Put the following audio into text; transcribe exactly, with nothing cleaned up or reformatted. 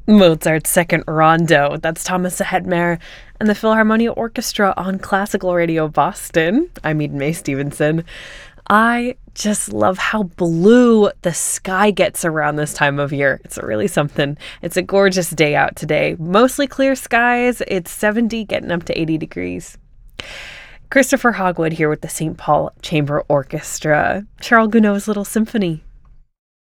Mozart's Second Rondo. That's Thomas Hedmer and the Philharmonia Orchestra on Classical Radio Boston. I'm Eden Mae Stevenson. I just love how blue the sky gets around this time of year. It's really something. It's a gorgeous day out today. Mostly clear skies. It's seventy, getting up to eighty degrees. Christopher Hogwood here with the Saint Paul Chamber Orchestra. Charles Gounod's Little Symphony.